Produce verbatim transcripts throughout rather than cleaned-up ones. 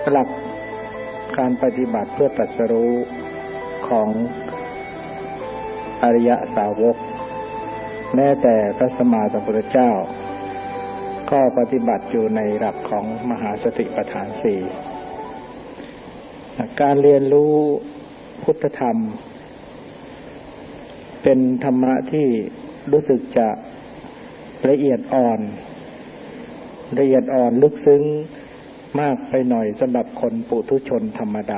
หลักการปฏิบัติเพื่อตรัสรู้ของอริยสาวกแม้แต่พระสัมมาสัมพุทธเจ้าก็ปฏิบัติอยู่ในหลักของมหาสติปัฏฐานสี่การเรียนรู้พุทธธรรมเป็นธรรมะที่รู้สึกจะละเอียดอ่อนละเอียดอ่อนลึกซึ้งมากไปหน่อยสำหรับคนปุถุชนธรรมดา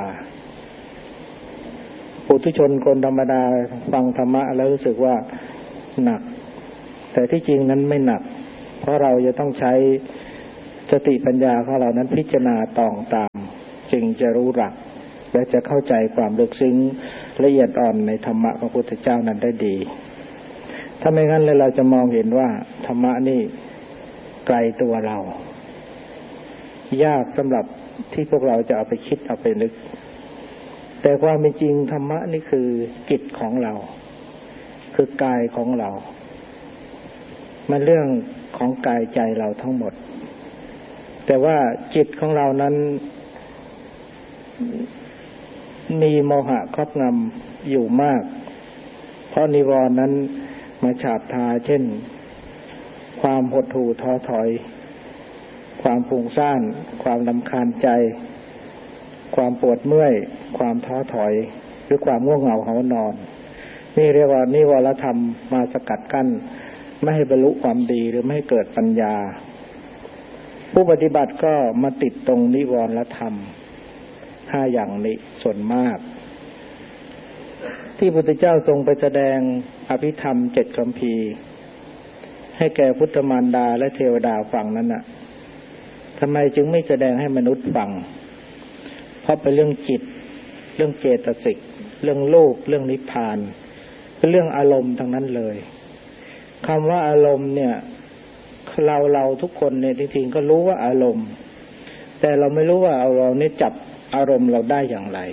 ปุถุชนคนธรรมดาฟังธรรมะแล้วรู้สึกว่าหนักแต่ที่จริงนั้นไม่หนักเพราะเราจะต้องใช้สติปัญญาของเรานั้นพิจารณาตองตามจึงจะรู้หลักและจะเข้าใจความลึกซึ้งละเอียดอ่อนในธรรมะของพระพุทธเจ้านั้นได้ดีถ้าไม่งั้นเลยเราจะมองเห็นว่าธรรมะนี่ไกลตัวเรายากสำหรับที่พวกเราจะเอาไปคิดเอาไปนึกแต่ความเป็นจริงธรรมะนี่คือจิตของเราคือกายของเรามันเรื่องของกายใจเราทั้งหมดแต่ว่าจิตของเรานั้นมีโมหะครอบงำอยู่มากเพราะนิวรณ์นั้นมาฉาบทาเช่นความหดหู่ท้อถอยความฟุ้งซ่านความรำคาญใจความปวดเมื่อยความท้อถอยหรือความง่วงเหงาหานอนนี่เรียกว่านิวรธรรมมาสกัดกั้นไม่ให้บรรลุความดีหรือไม่ให้เกิดปัญญาผู้ปฏิบัติก็มาติดตรงนิวรธรรมห้าอย่างนี้ส่วนมากที่พุทธเจ้าทรงไปแสดงอภิธรรมเจ็ดคัมภีร์ให้แก่พุทธมารดาและเทวดาฟังนั้นน่ะทำไมจึงไม่แสดงให้มนุษย์ฟังเพราะเป็นเรื่องจิตเรื่องเจตสิกเรื่องโลกเรื่องนิพพานเป็นเรื่องอารมณ์ทั้งนั้นเลยคำว่าอารมณ์เนี่ยเราเราทุกคนเนี่ยจริงๆก็รู้ว่าอารมณ์แต่เราไม่รู้ว่าเราเนี่ยจับอารมณ์เราได้อย่างไร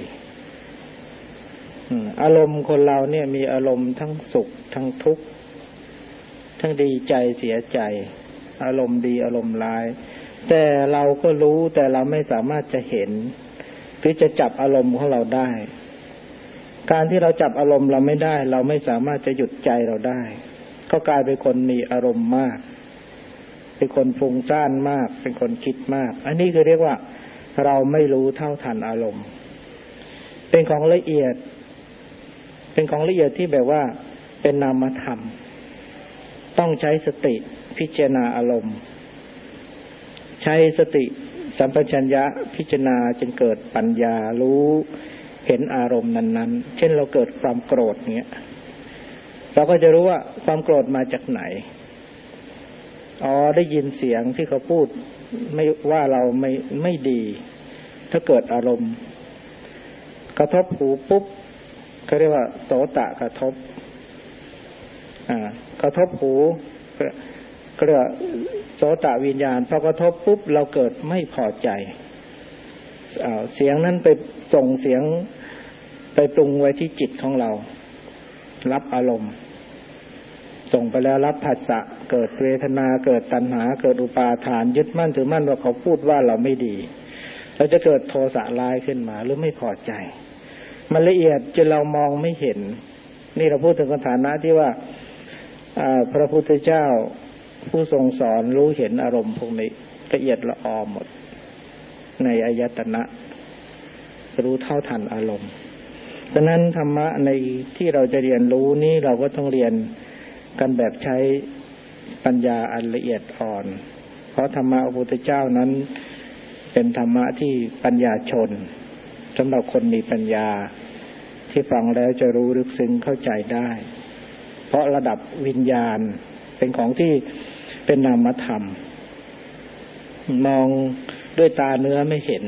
อารมณ์คนเราเนี่ยมีอารมณ์ทั้งสุขทั้งทุกข์ทั้งดีใจเสียใจอารมณ์ดีอารมณ์ร้ายแต่เราก็รู้แต่เราไม่สามารถจะเห็นหรือจะจับอารมณ์ของเราได้การที่เราจับอารมณ์เราไม่ได้เราไม่สามารถจะหยุดใจเราได้ก็กลายเป็นคนมีอารมณ์มากเป็นคนฟุ้งซ่านมากเป็นคนคิดมากอันนี้คือเรียกว่าเราไม่รู้เท่าทันอารมณ์เป็นของละเอียดเป็นของละเอียดที่แบบว่าเป็นนามธรรมต้องใช้สติพิจารณาอารมณ์ใช้สติสัมปชัญญะพิจารณาจึงเกิดปัญญารู้เห็นอารมณ์นั้นๆเช่นเราเกิดความโกรธเงี้ยเราก็จะรู้ว่าความโกรธมาจากไหนอ๋อได้ยินเสียงที่เขาพูดไม่ว่าเราไม่ไม่ดีถ้าเกิดอารมณ์กระทบหูปุ๊บเขาเรียกว่าโสตะกระทบอ่ากระทบหูก็เรียกว่าโสตวิญญาณพอกระทบปุ๊บเราเกิดไม่พอใจอ่าเสียงนั้นไปส่งเสียงไปปรุงไว้ที่จิตของเรารับอารมณ์ส่งไปแล้วรับผัสสะเกิดเวทนาเกิดตัณหาเกิดอุปาทานยึดมั่นถือมั่นว่าเขาพูดว่าเราไม่ดีเราจะเกิดโทสะร้ายขึ้นมาหรือไม่พอใจมันละเอียดจนเรามองไม่เห็นนี่เราพูดถึงสถานะที่ว่าพระพุทธเจ้าผู้ทรงสอนรู้เห็นอารมณ์พวกนี้ละเอียดละออหมดในอายตนะรู้เท่าทันอารมณ์ฉะนั้นธรรมะในที่เราจะเรียนรู้นี้เราก็ต้องเรียนกันแบบใช้ปัญญาอันละเอียดอ่อนเพราะธรรมะพระพุทธเจ้านั้นเป็นธรรมะที่ปัญญาชนสำหรับคนมีปัญญาที่ฟังแล้วจะรู้ลึกซึ้งเข้าใจได้เพราะระดับวิญญาณเป็นของที่เป็นนามธรรมมองด้วยตาเนื้อไม่เห็น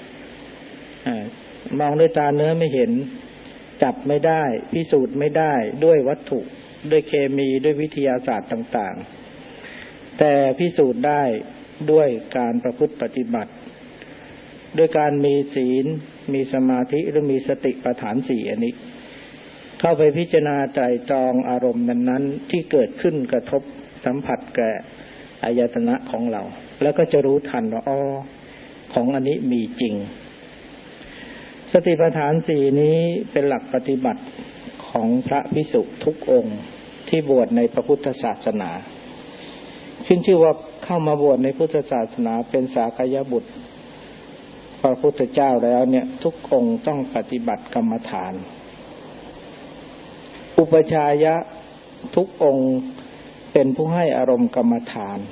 มองด้วยตาเนื้อไม่เห็นจับไม่ได้พิสูจน์ไม่ได้ด้วยวัตถุด้วยเคมีด้วยวิทยาศาสตร์ต่างๆแต่พิสูจน์ได้ด้วยการประพฤติปฏิบัติด้วยการมีศีลมีสมาธิหรือมีสติปัฏฐานสี่อันนี้เข้าไปพิจารณาไตร่ตรองอารมณ์นั้นๆที่เกิดขึ้นกระทบสัมผัสแก่อายตนะของเราแล้วก็จะรู้ทันว่าอ๋อของอันนี้มีจริงสติปัฏฐานสี่นี้เป็นหลักปฏิบัติของพระภิกษุทุกองค์ที่บวชในพระพุทธศาสนาขึ้นชื่อว่าเข้ามาบวชในพุทธศาสนาเป็นสากยบุตรพระพุทธเจ้าแล้วเนี่ยทุกองค์ต้องปฏิบัติกรรมฐานอุปชายะทุกองค์เป็นผู้ให้อารมณ์กรรมฐาน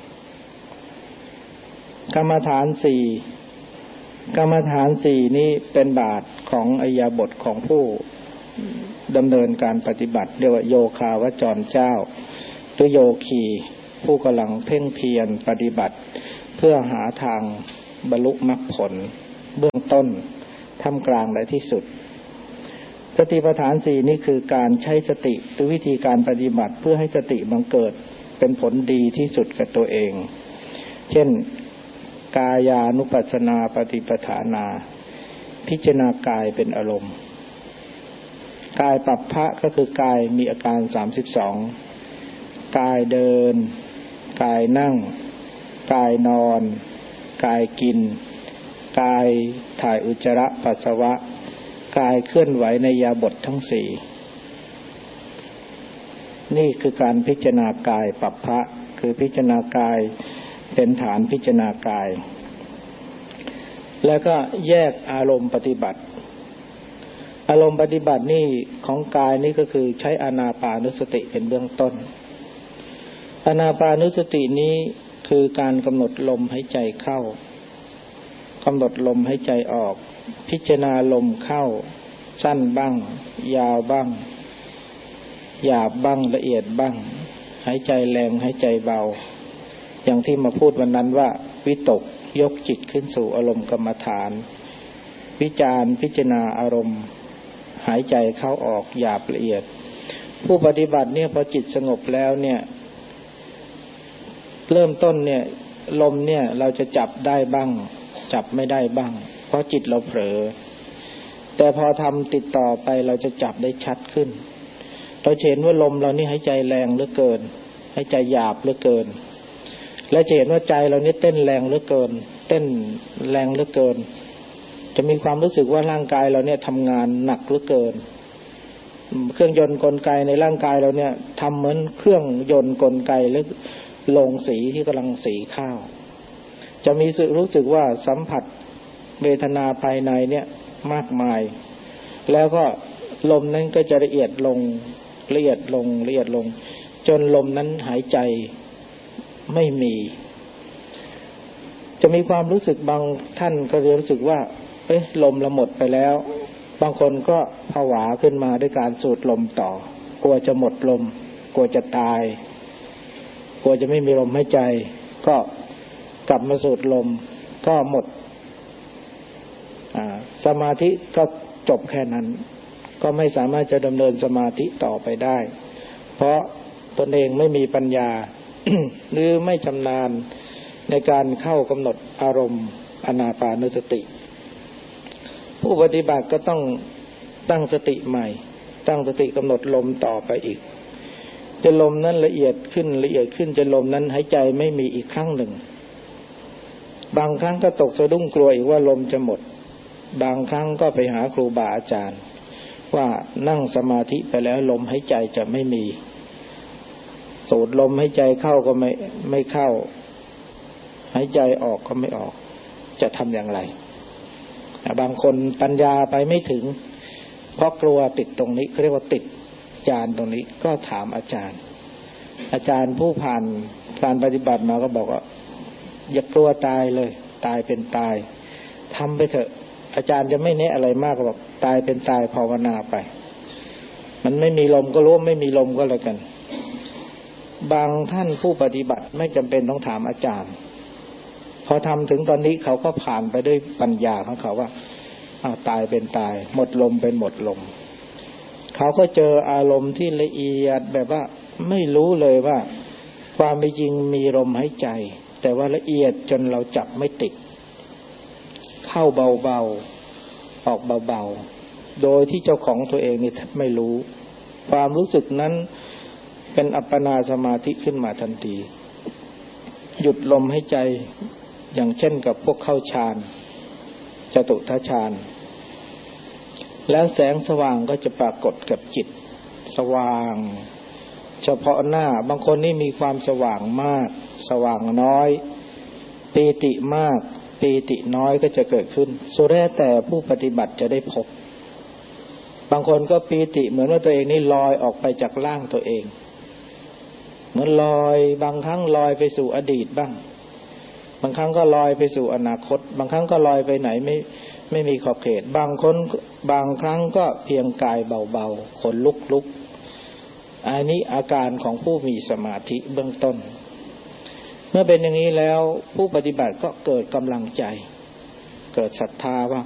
กรรมฐานสี่กรรมฐานสี่นี้เป็นบาทของอิริยาบถของผู้ดำเนินการปฏิบัติเรียกว่าโยคาวจรเจ้าหรือโยคีผู้กำลังเพ่งเพียรปฏิบัติเพื่อหาทางบรรลุมรรคผลเบื้องต้นท่ามกลางและที่สุดสติปัฏฐานสี่นี้คือการใช้สติหรือวิธีการปฏิบัติเพื่อให้สติบังเกิดเป็นผลดีที่สุดกับตัวเองเช่นกายานุปัสสนาปฏิปทานาพิจารณากายเป็นอารมณ์กายปัปพะก็คือกายมีอาการสามสิบสองกายเดินกายนั่งกายนอนกายกินกายถ่ายอุจจาระปัสสาวะกายเคลื่อนไหวในอิริยาบถทั้งสี่นี่คือการพิจารณากายปัปพะคือพิจารณากายเป็นฐานพิจารณากายแล้วก็แยกอารมณ์ปฏิบัติอารมณ์ปฏิบัตินี่ของกายนี่ก็คือใช้อานาปานุสติเป็นเบื้องต้นอานาปานุสตินี้คือการกำหนดลมหายใจเข้ากำหนดลมหายใจออกพิจารณาลมเข้าสั้นบ้างยาวบ้างหยาบบ้างละเอียดบ้างหายใจแรงหายใจเบาอย่างที่มาพูดวันนั้นว่าวิตกยกจิตขึ้นสู่อารมณ์กรรมฐานวิจารพิจารณาอารมณ์หายใจเข้าออกหยาบละเอียดผู้ปฏิบัติเนี่ยพอจิตสงบแล้วเนี่ยเริ่มต้นเนี่ยลมเนี่ยเราจะจับได้บ้างจับไม่ได้บ้างเพราะจิตเราเผลอแต่พอทำติดต่อไปเราจะจับได้ชัดขึ้นเราเห็นว่าลมเรานี่หายใจแรงเหลือเกินหายใจหยาบเหลือเกินและจะเห็นว่าใจเรานี่เต้นแรงเหลือเกินเต้นแรงเหลือเกินจะมีความรู้สึกว่าร่างกายเราเนี่ยทำงานหนักเหลือเกินเครื่องยนต์กลไกในร่างกายเราเนี่ยทำเหมือนเครื่องยนต์กลไกหรือโรงสีที่กำลังสีข้าวจะมีรู้สึกว่าสัมผัสเวทนาภายในเนี่ยมากมายแล้วก็ลมนั้นก็จะละเอียดลงละเอียดลงละเอียดลงจนลมนั้นหายใจไม่มีจะมีความรู้สึกบางท่านก็จะรู้สึกว่าเอ๊ะลมเราหมดไปแล้วบางคนก็ผวาขึ้นมาด้วยการสูดลมต่อกลัวจะหมดลมกลัวจะตายกลัวจะไม่มีลมหายใจก็กลับมาสูดลมก็หมดอ่าสมาธิก็จบแค่นั้นก็ไม่สามารถจะดำเนินสมาธิต่อไปได้เพราะตนเองไม่มีปัญญา หรือไม่ชำนาญในการเข้ากำหนดอารมณ์อานาปานสติผู้ปฏิบัติก็ต้องตั้งสติใหม่ตั้งสติกำหนดลมต่อไปอีกจะลมนั้นละเอียดขึ้นละเอียดขึ้นจะลมนั้นหายใจไม่มีอีกครั้งหนึ่งบางครั้งก็ตกสะดุ้งกลัวอีกว่าลมจะหมดบางครั้งก็ไปหาครูบาอาจารย์ว่านั่งสมาธิไปแล้วลมหายใจจะไม่มีสูดลมหายใจเข้าก็ไม่ไม่เข้าหายใจออกก็ไม่ออกจะทำอย่างไรบางคนปัญญาไปไม่ถึงเพราะกลัวติดตรงนี้เขาเรียกว่าติดญาณตรงนี้ก็ถามอาจารย์อาจารย์ผู้ผ่านการปฏิบัติมาก็บอกว่าอย่ากลัวตายเลยตายเป็นตายทำไปเถอะอาจารย์จะไม่แนะอะไรมากก็บอกตายเป็นตายภาวนาไปมันไม่มีลมก็รู้ไม่มีลมก็แล้วกันบางท่านผู้ปฏิบัติไม่จำเป็นต้องถามอาจารย์พอทำถึงตอนนี้เขาก็ผ่านไปด้วยปัญญาของเขาว่าอ้าวตายเป็นตายหมดลมเป็นหมดลมเขาก็เจออารมณ์ที่ละเอียดแบบว่าไม่รู้เลยว่าความเป็นจริงมีลมหายใจแต่ว่าละเอียดจนเราจับไม่ติดเข้าเบาๆออกเบาๆโดยที่เจ้าของตัวเองนี่ไม่รู้ความรู้สึกนั้นเป็นอัปปนาสมาธิขึ้นมาทันทีหยุดลมหายใจอย่างเช่นกับพวกเข้าฌานจตุทัชฌานแล้วแสงสว่างก็จะปรากฏกับจิตสว่างเฉพาะหน้าบางคนนี่มีความสว่างมากสว่างน้อยปีติมากปีติน้อยก็จะเกิดขึ้นสุดแท้แต่ผู้ปฏิบัติจะได้พบบางคนก็ปีติเหมือนว่าตัวเองนี่ลอยออกไปจากร่างตัวเองเหมือนลอยบางครั้งลอยไปสู่อดีตบ้างบางครั้งก็ลอยไปสู่อนาคตบางครั้งก็ลอยไปไหนไม่ไม่มีขอบเขตบางคนบางครั้งก็เพียงกายเบาๆขนลุกๆอันนี้อาการของผู้มีสมาธิเบื้องต้นเมื่อเป็นอย่างนี้แล้วผู้ปฏิบัติก็เกิดกำลังใจเกิดศรัทธาว่า